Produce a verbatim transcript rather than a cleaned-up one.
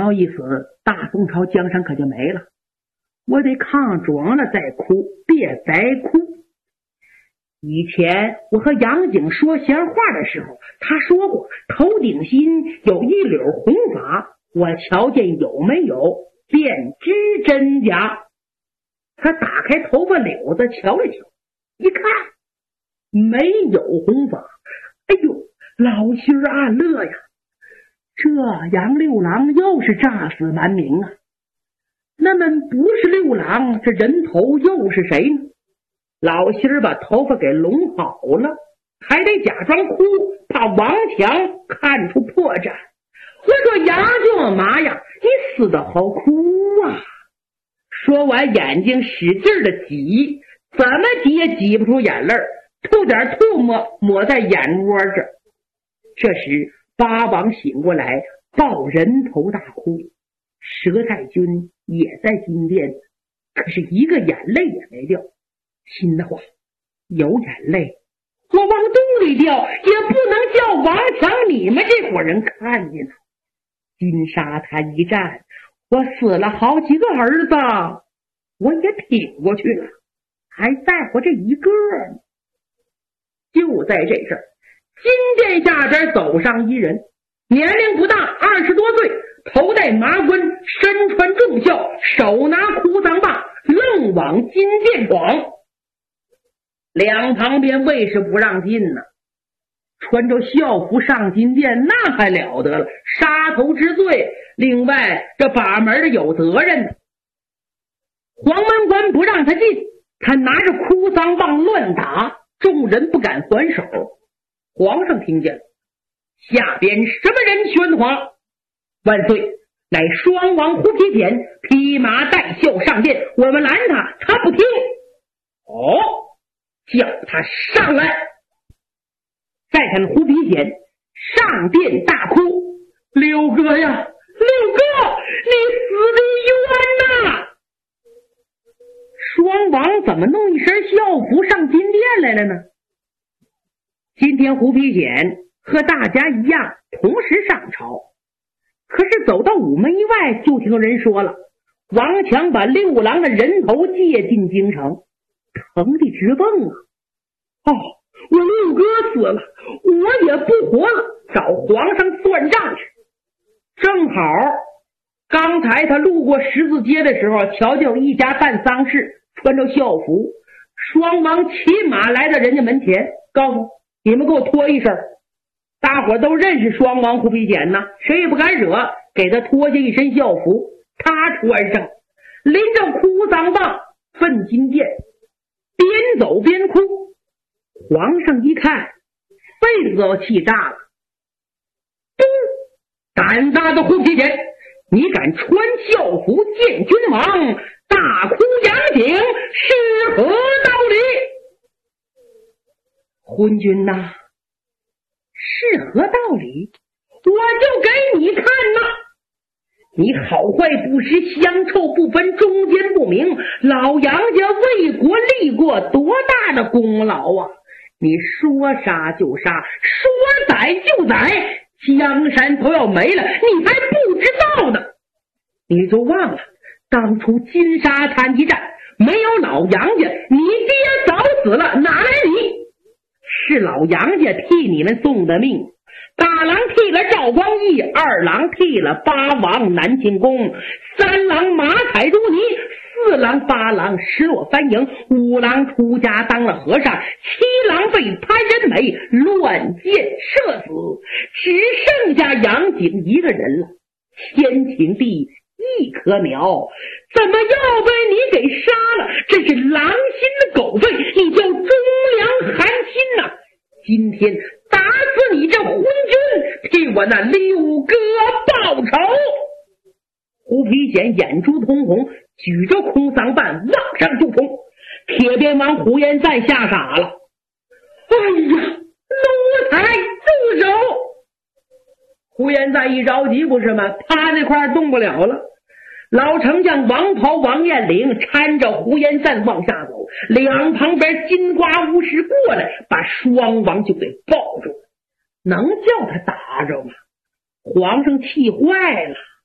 苗一死，大宋朝江山可就没了。我得抗壮了再哭，别再哭。以前我和杨景说闲话的时候，他说过头顶心有一绺红发，我瞧见有没有便知真假。他打开头发绺子瞧了瞧，一看没有红发。哎呦，老心儿暗乐呀，这杨六郎又是诈死瞒名啊。那么不是六郎，这人头又是谁呢？老心儿把头发给拢好了，还得假装哭，怕王强看出破绽。我说杨舅妈呀，你死得好哭啊。说完眼睛使劲的挤，怎么挤也挤不出眼泪，吐点唾沫抹在眼窝这。这时八王醒过来，抱人头大哭。佘太君也在金殿，可是一个眼泪也没掉。心的话，有眼泪我往肚里掉，也不能叫王强你们这伙人看见了。金沙滩一战，我死了好几个儿子，我也挺过去了，还在乎这一个呢。就在这事儿，金殿下边走上一人，年龄不大，二十多岁，头戴麻冠，身穿重孝，手拿哭丧棒，愣往金殿闯。两旁边卫士不让进呢，穿着校服上金殿那还了得了，杀头之罪。另外这把门的有责任呢。黄门官不让他进，他拿着哭丧棒乱打，众人不敢还手。皇上听见了，下边什么人喧哗？万岁，乃双王胡皮简披麻戴孝上殿，我们拦他，他不听。哦，叫他上来。再看胡皮简上殿大哭，六哥呀，六哥，你死的冤呐！双王怎么弄一身校服上金殿来了呢？今天胡皮简和大家一样同时上朝，可是走到午门以外，就听人说了，王强把六郎的人头借进京城，疼的直蹦啊！哦，我六哥死了，我也不活了，找皇上算账去。正好刚才他路过十字街的时候，瞧见有一家办丧事，穿着校服，双王骑马来到人家门前，告诉你们给我脱一身。大伙都认识双王胡皮简呐，谁也不敢惹，给他脱下一身校服，他穿上，拎着哭丧棒奔金殿，边走边哭。皇上一看，肺子都气炸了。咚！胆大的胡皮简，你敢穿校服见君王，大哭杨景，是何道理？昏君呐，是何道理？我就给你看呐！你好坏不识，香臭不分，中间不明，老杨家为国立过多大的功劳啊！你说杀就杀，说宰就宰，江山都要没了，你还不知道呢。你就忘了当初金沙滩一战，没有老杨家，你爹早死了，哪来你？是老杨家替你们送的命，大郎替了赵光义，二郎替了八王南清宫，三郎马踩如泥，四郎八郎失落翻营，五郎出家当了和尚，七郎被潘仁美乱箭射死，只剩下杨景一个人了。天请地一棵苗，怎么要被你给杀了？这是狼心的狗肺，你叫忠良寒心呐、啊！今天打死你这昏君，替我那六哥报仇！胡皮简眼珠通红，举着空丧棒往上就冲。铁鞭王胡延赞吓傻了，哎呀，奴才住手！胡延赞一着急不是吗？他那块动不了了。老丞相王袍王彦龄搀着胡延赞往下走，两旁边金瓜巫师过来，把双王就给抱住了。能叫他打着吗？皇上气坏了。